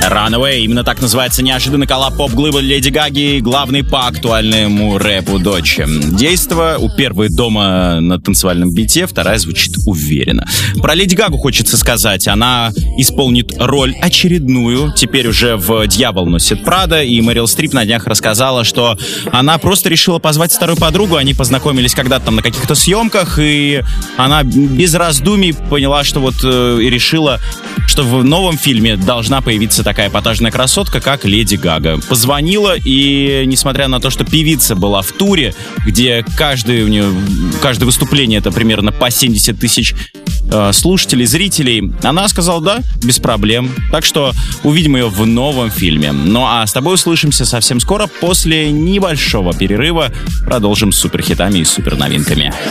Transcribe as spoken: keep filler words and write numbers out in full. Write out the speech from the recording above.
Runaway. Именно так называется неожиданный коллаб поп-глыбы Леди Гаги и главный по актуальному рэпу дочь. Действо у первой дома на танцевальном бите, вторая звучит уверенно. Про Леди Гагу хочется сказать. Она исполнит роль очередную, теперь уже в «Дьявол носит Прада», и Мэрил Стрип на днях рассказала, что она просто решила позвать старую подругу. Они познакомились когда-то там на каких-то съемках, и она без раздумий поняла, что вот э, и решила, что в новом фильме должна появиться такая эпатажная красотка, как Леди Гага. Позвонила, и несмотря на то, что певица была в туре, где каждое, у нее, каждое выступление это примерно по семьдесят тысяч э, слушателей, зрителей, она сказала да, без проблем. Так что увидим ее в новом фильме. Ну а с тобой услышимся совсем скоро, после небольшого перерыва. Продолжим с суперхитами и суперновинками.